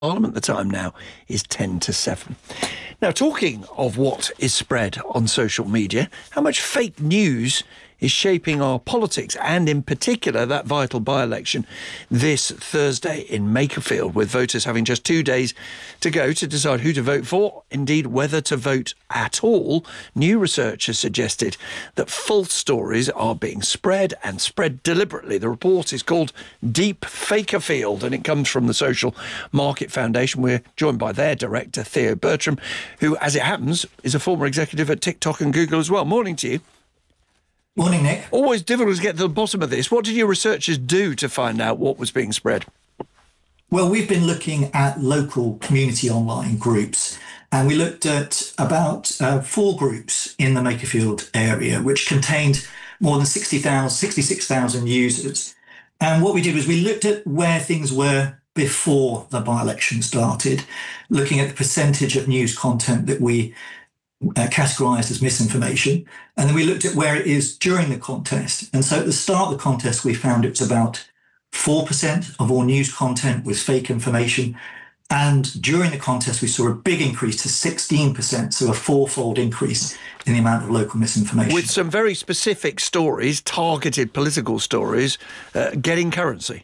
Parliament. The time now is 10 to 7. Now, talking of what is spread on social media, how much fake news is shaping our politics, and in particular that vital by-election this Thursday in Makerfield, with voters having just 2 days to go to decide who to vote for, indeed whether to vote at all. New research has suggested that false stories are being spread, and spread deliberately. The report is called Deep Fakerfield, and it comes from the Social Market Foundation. We're joined by their director, Theo Bertram, who, as it happens, is a former executive at TikTok and Google as well. Morning to you. Morning, Nick. Always difficult to get to the bottom of this. What did your researchers do to find out what was being spread? Well, we've been looking at local community online groups, and we looked at about 4 groups in the Makerfield area, which contained more than 66,000 users. And what we did was we looked at where things were before the by-election started, looking at the percentage of news content that we categorised as misinformation. And then we looked at where it is during the contest. And so at the start of the contest, we found it was about 4% of all news content was fake information. And during the contest, we saw a big increase to 16%, so a 4-fold increase in the amount of local misinformation. With some very specific stories, targeted political stories, getting currency.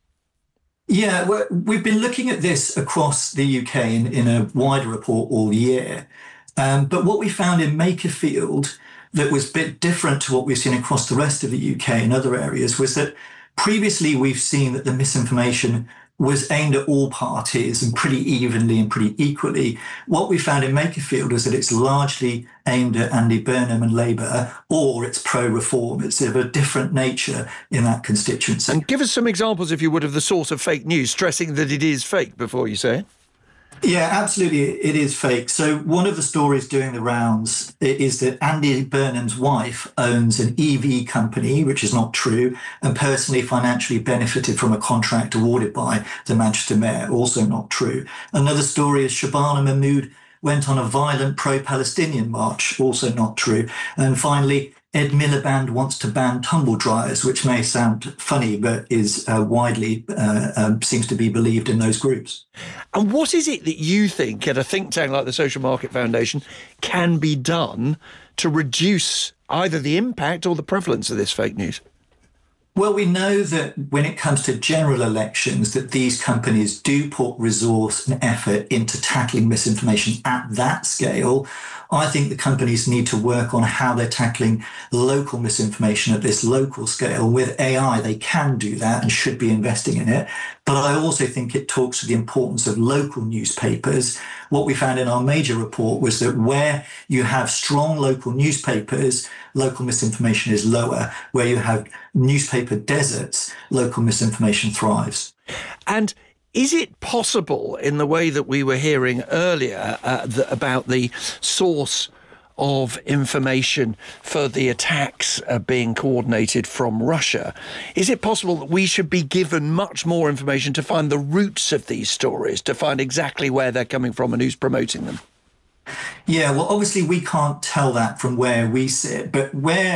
Yeah, we've been looking at this across the UK in a wider report all year. But what we found in Makerfield that was a bit different to what we've seen across the rest of the UK and other areas was that previously we've seen that the misinformation was aimed at all parties and pretty evenly and pretty equally. What we found in Makerfield is that it's largely aimed at Andy Burnham and Labour, or it's pro-reform. It's of a different nature in that constituency. And give us some examples, if you would, of the source of fake news, stressing that it is fake before you say it. Yeah, absolutely. It is fake. So one of the stories doing the rounds is that Andy Burnham's wife owns an EV company, which is not true, and personally financially benefited from a contract awarded by the Manchester Mayor, also not true. Another story is Shabana Mahmood went on a violent pro-Palestinian march, also not true. And finally, Ed Miliband wants to ban tumble dryers, which may sound funny, but is widely seems to be believed in those groups. And what is it that you think, at a think tank like the Social Market Foundation, can be done to reduce either the impact or the prevalence of this fake news? Well, we know that when it comes to general elections, that these companies do put resource and effort into tackling misinformation at that scale. I think the companies need to work on how they're tackling local misinformation at this local scale. With AI, they can do that and should be investing in it. But I also think it talks to the importance of local newspapers. What we found in our major report was that where you have strong local newspapers, local misinformation is lower. Where you have newspaper deserts, local misinformation thrives. And is it possible, in the way that we were hearing earlier about the source of information for the attacks being coordinated from Russia, is it possible that we should be given much more information to find the roots of these stories, to find exactly where they're coming from and who's promoting them? Yeah, well, obviously we can't tell that from where we sit, but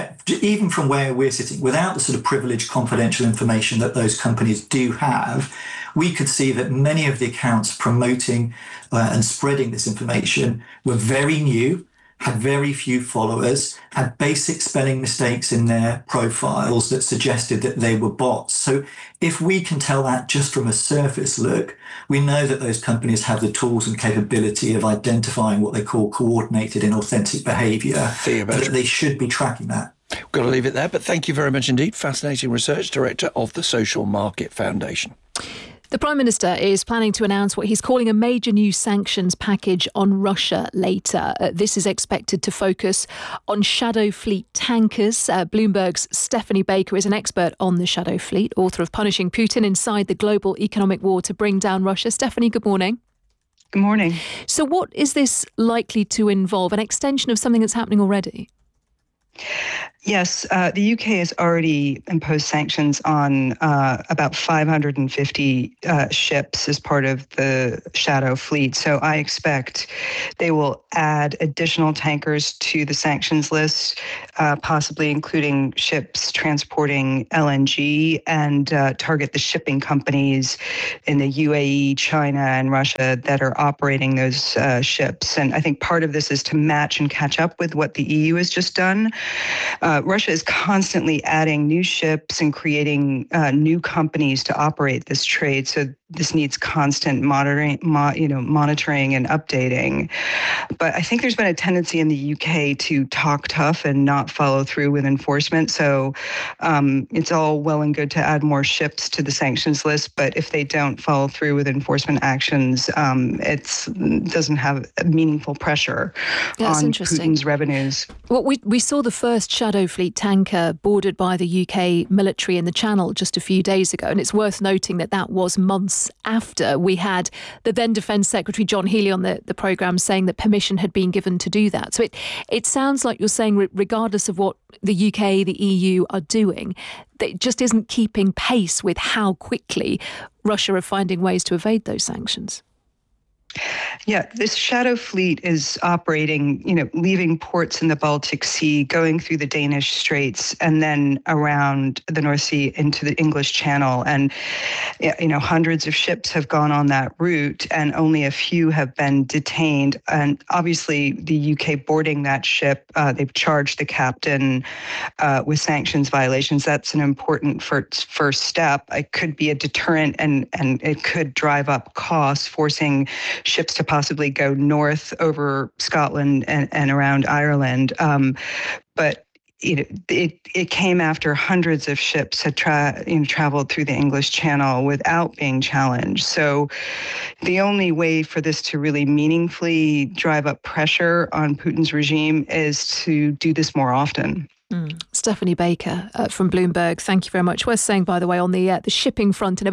even from where we're sitting, without the sort of privileged confidential information that those companies do have, we could see that many of the accounts promoting and spreading this information were very new, had very few followers, had basic spelling mistakes in their profiles that suggested that they were bots. So if we can tell that just from a surface look, we know that those companies have the tools and capability of identifying what they call coordinated inauthentic behaviour, that they should be tracking that. We've got to leave it there, but thank you very much indeed. Fascinating research, Director of the Social Market Foundation. The Prime Minister is planning to announce what he's calling a major new sanctions package on Russia later. This is expected to focus on Shadow Fleet tankers. Bloomberg's Stephanie Baker is an expert on the Shadow Fleet, author of Punishing Putin Inside the Global Economic War to Bring Down Russia. Stephanie, good morning. Good morning. So what is this likely to involve? An extension of something that's happening already? Yes, the UK has already imposed sanctions on about 550 ships as part of the Shadow Fleet. So I expect they will add additional tankers to the sanctions list, possibly including ships transporting LNG, and target the shipping companies in the UAE, China, and Russia that are operating those ships. And I think part of this is to match and catch up with what the EU has just done. Russia is constantly adding new ships and creating new companies to operate this trade. So this needs constant monitoring and updating. But I think there's been a tendency in the UK to talk tough and not follow through with enforcement. So it's all well and good to add more ships to the sanctions list, but if they don't follow through with enforcement actions, it doesn't have meaningful pressure on Putin's revenues. Well, we saw the first Shadow Fleet tanker boarded by the UK military in the Channel just a few days ago, and it's worth noting that that was months after we had the then Defence Secretary John Healey on the programme saying that permission had been given to do that. So it sounds like you're saying, regardless of what the UK, the EU are doing, that it just isn't keeping pace with how quickly Russia are finding ways to evade those sanctions. Yeah, this Shadow Fleet is operating, leaving ports in the Baltic Sea, going through the Danish Straits, and then around the North Sea into the English Channel. And, hundreds of ships have gone on that route, and only a few have been detained. And obviously, the UK boarding that ship, they've charged the captain with sanctions violations. That's an important first step. It could be a deterrent, and it could drive up costs, forcing ships to possibly go north over Scotland and around Ireland. But it came after hundreds of ships had traveled through the English Channel without being challenged. So the only way for this to really meaningfully drive up pressure on Putin's regime is to do this more often. Stephanie Baker from Bloomberg, thank you very much. Worth saying, by the way, on the shipping front, in